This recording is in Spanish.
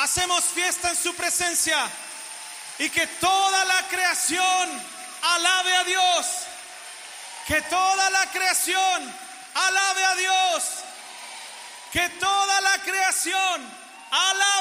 hacemos fiesta en su presencia y que toda la creación alabe a Dios. Que toda la creación alabe a Dios. Que toda la creación alabe